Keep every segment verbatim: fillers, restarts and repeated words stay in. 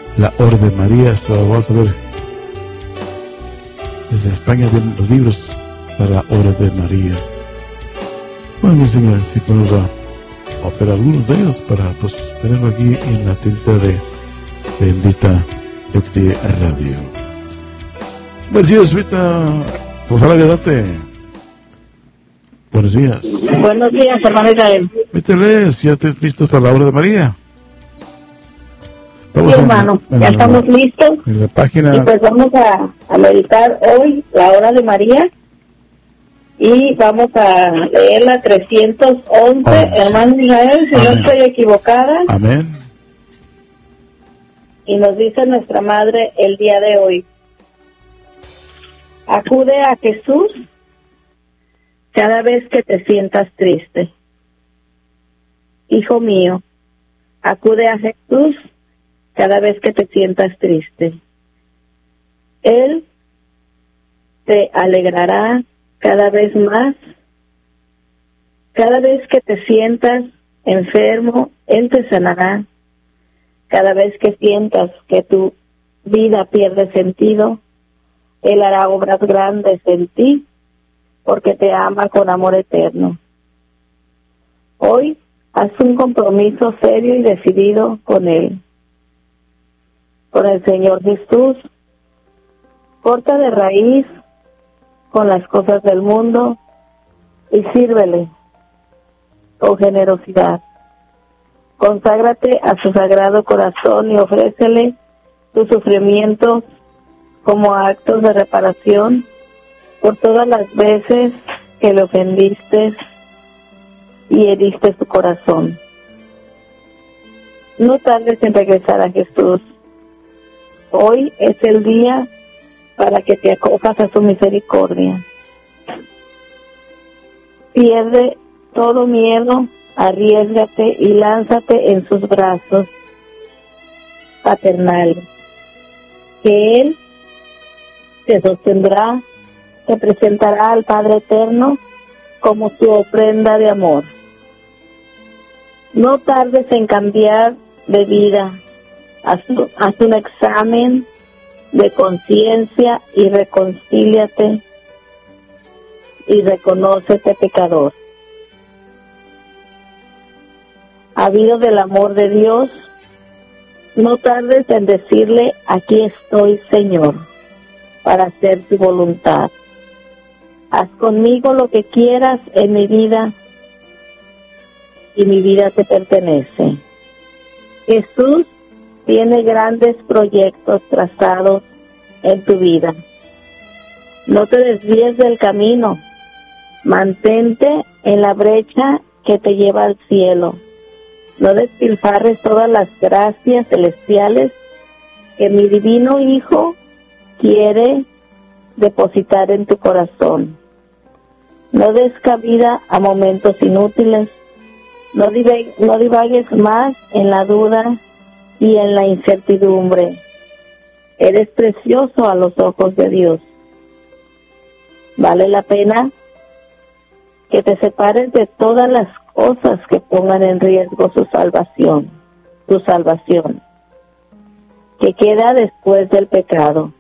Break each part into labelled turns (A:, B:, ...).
A: la hora de María. So, vamos a ver, desde España vienen los libros para la hora de María. Bueno, mi señor, si podemos a operar algunos de ellos para pues tenerlo aquí en la tienda de Bendita Yocti Radio. Buenos días, Rita. Pues al date. Buenos días.
B: Buenos días, hermano Israel.
A: Mételes, ya estás listos para la hora de María.
B: Estamos sí, hermano, en, en ya la, estamos listos.
A: En la página.
B: Y pues vamos a, a meditar hoy la hora de María. Y vamos a leer la trescientos once, oh, hermano Israel, si amén. No estoy equivocada.
A: Amén.
B: Y nos dice nuestra madre el día de hoy: acude a Jesús cada vez que te sientas triste. Hijo mío, acude a Jesús cada vez que te sientas triste. Él te alegrará cada vez más. Cada vez que te sientas enfermo, Él te sanará. Cada vez que sientas que tu vida pierde sentido, Él hará obras grandes en ti, porque te ama con amor eterno. Hoy, haz un compromiso serio y decidido con Él. Con el Señor Jesús, corta de raíz con las cosas del mundo y sírvele con generosidad. Conságrate a su sagrado corazón y ofrécele tus sufrimientos como actos de reparación por todas las veces que le ofendiste y heriste su corazón. No tardes en regresar a Jesús. Hoy es el día para que te acojas a su misericordia. Pierde todo miedo, arriésgate y lánzate en sus brazos paternales, que Él te sostendrá, te presentará al Padre Eterno como tu ofrenda de amor. No tardes en cambiar de vida. Haz, haz un examen de conciencia y reconcíliate y reconócete pecador. Habido del amor de Dios, no tardes en decirle: aquí estoy, Señor, para hacer tu voluntad. Haz conmigo lo que quieras en mi vida, y mi vida te pertenece. Jesús tiene grandes proyectos trazados en tu vida. No te desvíes del camino. Mantente en la brecha que te lleva al cielo. No despilfarres todas las gracias celestiales que mi divino Hijo quiere depositar en tu corazón. No des cabida a momentos inútiles. No divagues, no divagues más en la duda y en la incertidumbre. Eres precioso a los ojos de Dios. Vale la pena que te separes de todas las cosas que pongan en riesgo su salvación, tu salvación, que queda después del pecado.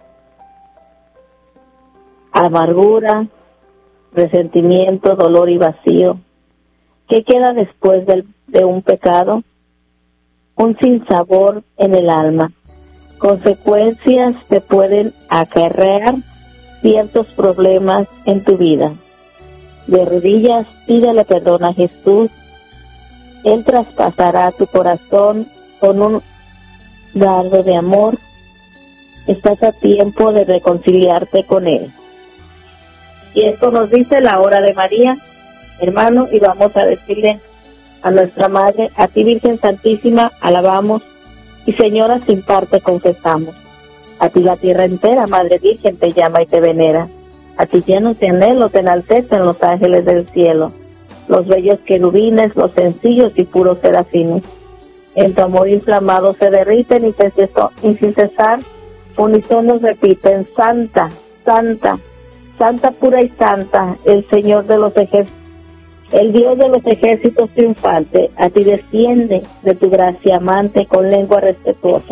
B: Amargura, resentimiento, dolor y vacío. ¿Qué queda después del, de un pecado? Un sinsabor en el alma. Consecuencias te pueden acarrear ciertos problemas en tu vida. De rodillas, pídele perdón a Jesús. Él traspasará tu corazón con un dardo de amor. Estás a tiempo de reconciliarte con Él. Y esto nos dice la hora de María, hermano, y vamos a decirle a nuestra Madre: a ti, Virgen Santísima, alabamos, y Señora, sin par te confesamos. A ti la tierra entera, Madre Virgen, te llama y te venera. A ti llenos de anhelo te enaltecen los ángeles del cielo, los bellos querubines, los sencillos y puros serafines. En tu amor inflamado se derriten y, y sin cesar unísonos repiten: Santa, Santa, Santa pura y santa, el Señor de los ejércitos, el Dios de los ejércitos triunfante. A ti desciende de tu gracia amante con lengua respetuosa.